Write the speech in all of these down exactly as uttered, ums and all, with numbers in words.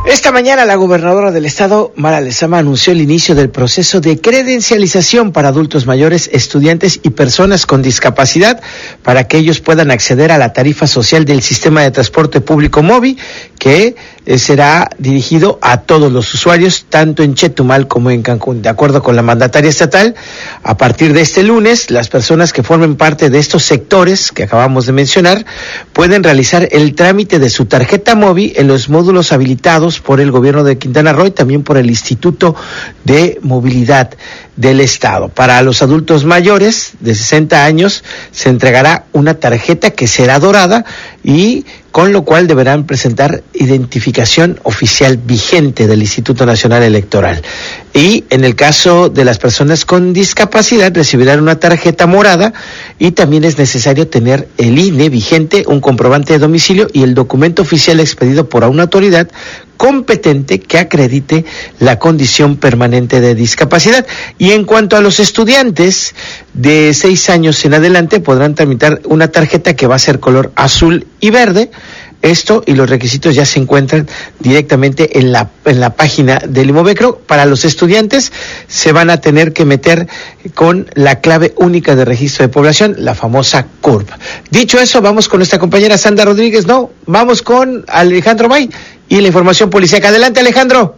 Esta mañana la gobernadora del estado, Mara Lezama, anunció el inicio del proceso de credencialización para adultos mayores, estudiantes y personas con discapacidad para que ellos puedan acceder a la tarifa social del sistema de transporte público MOVI, que eh, será dirigido a todos los usuarios, tanto en Chetumal como en Cancún. De acuerdo con la mandataria estatal, a partir de este lunes, las personas que formen parte de estos sectores que acabamos de mencionar pueden realizar el trámite de su tarjeta MOVI en los módulos habilitados por el gobierno de Quintana Roo y también por el Instituto de Movilidad del Estado. Para los adultos mayores de sesenta años se entregará una tarjeta que será dorada y con lo cual deberán presentar identificación oficial vigente del Instituto Nacional Electoral. Y en el caso de las personas con discapacidad recibirán una tarjeta morada y también es necesario tener el I N E vigente, un comprobante de domicilio y el documento oficial expedido por una autoridad competente que acredite la condición permanente de discapacidad. Y en cuanto a los estudiantes de seis años en adelante, podrán tramitar una tarjeta que va a ser color azul y verde. Esto y los requisitos ya se encuentran directamente en la en la página del Imovecro. Para los estudiantes se van a tener que meter con la clave única de registro de población, la famosa C U R P. Dicho eso, vamos con nuestra compañera Sandra Rodríguez. No, vamos con Alejandro May y la información policíaca. Adelante, Alejandro.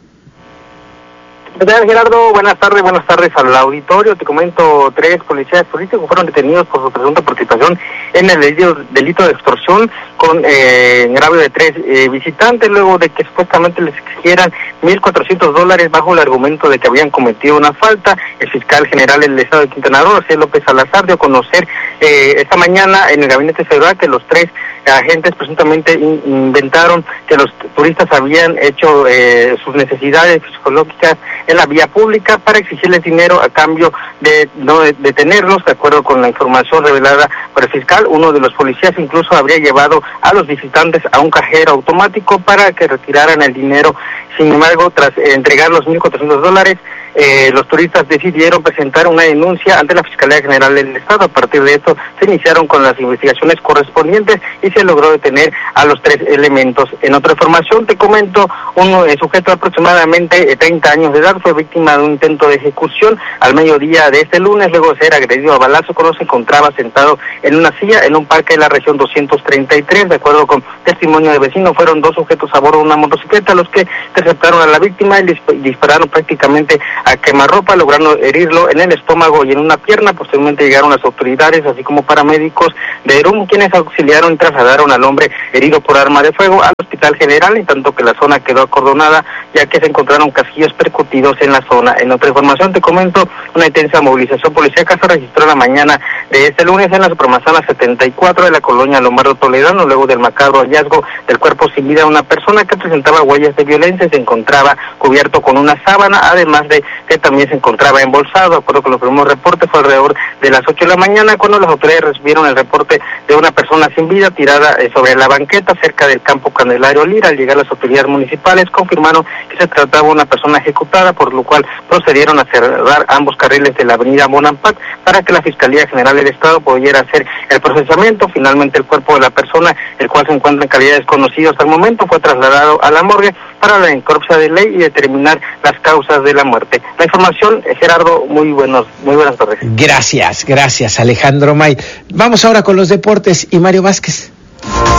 ¿Qué tal, Gerardo? Buenas tardes, buenas tardes al auditorio. Te comento, tres policías políticos fueron detenidos por su presunta participación en el delito, delito de extorsión con eh, agravio de tres eh, visitantes, luego de que supuestamente les exigieran mil cuatrocientos dólares bajo el argumento de que habían cometido una falta. El fiscal general del estado de Quintana Roo, José López Salazar, dio a conocer eh, esta mañana en el gabinete federal que los tres agentes presuntamente in- inventaron que los turistas habían hecho eh, sus necesidades psicológicas en la vía pública para exigirles dinero a cambio de no detenerlos. De acuerdo con la información revelada por el fiscal, uno de los policías incluso habría llevado a los visitantes a un cajero automático para que retiraran el dinero. Sin embargo, tras entregar los mil cuatrocientos dólares, eh, los turistas decidieron presentar una denuncia ante la Fiscalía General del Estado. A partir de esto, se iniciaron con las investigaciones correspondientes y se logró detener a los tres elementos. En otra información, te comento, un eh, sujeto de aproximadamente eh, treinta años de edad fue víctima de un intento de ejecución al mediodía de este lunes, luego de ser agredido a balazo cuando se encontraba sentado en una silla en un parque de la región doscientos treinta y tres. De acuerdo con testimonio de vecino, fueron dos sujetos a bordo de una motocicleta los que interceptaron a la víctima y disp- dispararon prácticamente a quemarropa, logrando herirlo en el estómago y en una pierna. Posteriormente llegaron las autoridades, así como paramédicos de Erum, quienes auxiliaron y trasladaron al hombre herido por arma de fuego al hospital general, en tanto que la zona quedó acordonada, ya que se encontraron casquillos percutidos en la zona. En otra información, te comento, una intensa movilización policíaca se registró la mañana de este lunes en la Supramanzana setenta y cuatro de la colonia Lombardo Toledano, luego del macabro hallazgo del cuerpo sin vida de una persona que presentaba huellas de violencia. Se encontraba cubierto con una sábana, además de que también se encontraba embolsado. De acuerdo con los primeros reportes, fue alrededor de las ocho de la mañana cuando las autoridades recibieron el reporte de una persona sin vida tirada eh, sobre la banqueta cerca del campo Candelario Lira. Al llegar las autoridades municipales confirmaron que se trataba de una persona ejecutada, por lo cual procedieron a cerrar ambos carriles de la avenida Bonampak para que la Fiscalía General del Estado pudiera hacer el procesamiento. Finalmente, el cuerpo de la persona, el cual se encuentra en calidad desconocida hasta el momento, fue trasladado a la morgue para la necropsia de ley y determinar las causas de la muerte. La información, Gerardo, muy buenos, muy buenas tardes. Gracias, gracias, Alejandro May. Vamos ahora con los deportes y Mario Vázquez.